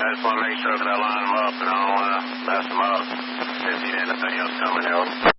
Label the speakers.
Speaker 1: just want to make sure that I line them up and I don't want to mess them up if you need anything else coming out.